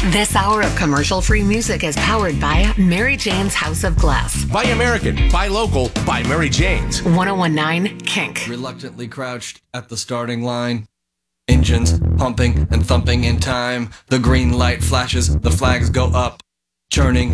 This hour of commercial-free music is powered by Mary Jane's House of Glass. Buy American, buy local, buy Mary Jane's. 1019 Kink. Reluctantly crouched at the starting line. Engines pumping and thumping in time. The green light flashes, the flags go up. Churning